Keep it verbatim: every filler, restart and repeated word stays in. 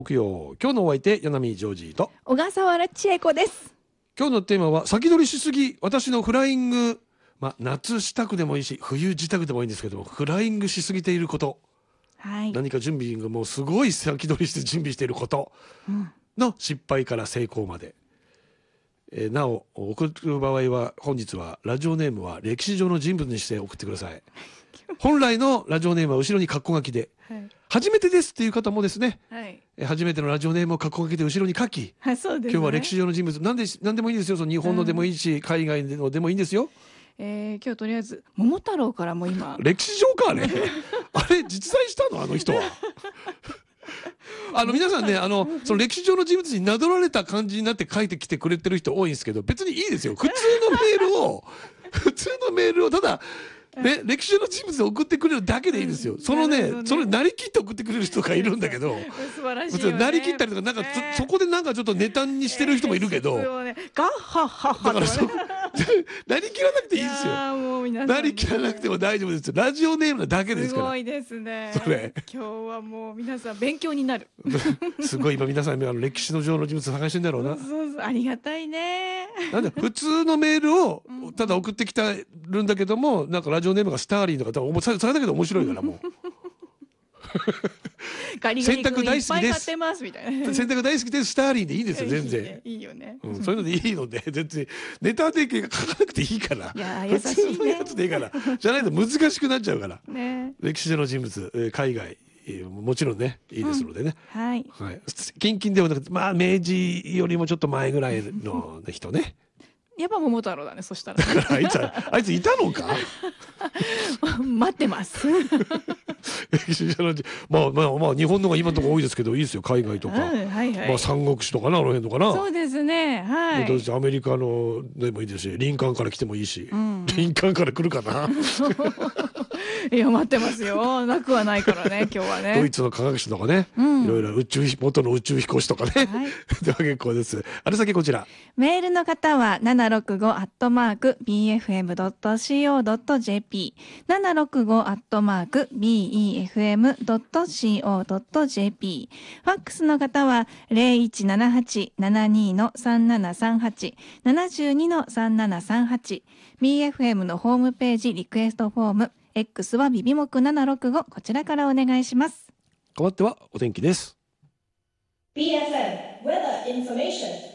木曜、今日のお相手柳見ジョージと小笠原千恵子です。 今日のテーマは先取りしすぎ私のフライング、まあ、夏支度でもいいし冬自宅でもいいんですけども、フライングしすぎていること、 はい、 何か準備がもうすごい先取りして準備していることの失敗から成功まで、えー、なお送る場合は本日はラジオネームは歴史上の人物にして送ってください。本来のラジオネームは後ろに括弧書きで、はい、初めてですっていう方もですね、はい、初めてのラジオネームを括弧書きで後ろに書き、はい、そうですね、今日は歴史上の人物何で何でもいいですよ。その日本のでもいいし、うん、海外のでもいいんですよ。 えー、今日とりあえず桃太郎からも今歴史上かねあれ実在したのあの人はあの皆さんね、あのその歴史上の人物になぞられた感じになって書いてきてくれてる人多いんですけど、別にいいですよ。普通のメールを普通のメールをただね、歴史上の人物で送ってくれるだけでいいんですよ。そのね、それなりきって送ってくれる人がいるんだけど、 素晴らしいよね、 なりきったりとかなんか、ね、そ, そこでなんかちょっとネタにしてる人もいるけど、えーね、 ガッハッハッハだからそなりきらなくていいですよ。 ね、 なりきらなくても大丈夫ですよ。ラジオネームだけですから。 すごいですね。 それ今日はもう皆さん勉強になるすごい今皆さんあの歴史の上の人物探してんだろうな。 そうそう、ありがたいね。 なんで普通のメールをただ送ってきてるんだけども、なんかラジオネームがスターリンとか、多分それだけで面白いからもうガリガリ君いっぱい買ってますみたいな。 洗濯大好きですスターリンでいいんですよ全然。 いいよね、 うん、そういうのでいいので全然ネタで書かなくていいから。 いや優しいね、 普通のやつでいいからじゃないと難しくなっちゃうから、 ね、 歴史上の人物、海外もちろんねいいですのでね、 うん、はい、 はい、近々ではなくて、まあ明治よりもちょっと前ぐらいの人ねやっぱ桃太郎だね。そしたらだからあいつあいついたのか待ってますまあまあまあ日本のが今のところ多いですけど、いいですよ海外とか、はいはいはい、まあ三国志とかな、あの辺とかな。 そうですね、はい、 アメリカのでもいいですし、リンカーンから来てもいいし、うん、リンカーンから来るかな。 いや待ってますよ。なくはないからね今日はね。 ドイツの科学者とかね、うん、いろいろ宇宙元の宇宙飛行士とかね、はい、では結構です。あれ先こちら。 メールの方はななろくごアットマーク ビーエフエムドットシーオードットジェーピー ななろくごアットマーク ビーイーエフエムドットシーオードットジェーピー、 ファックスの方は ゼロいちななはち ななに さんななさんはち ななじゅうに さんななさんはち、 ビーエフエム のホームページリクエストフォーム、 X はビビモクななろくご、こちらからお願いします。 変わってはお天気です。 ビーエフエム Weather Information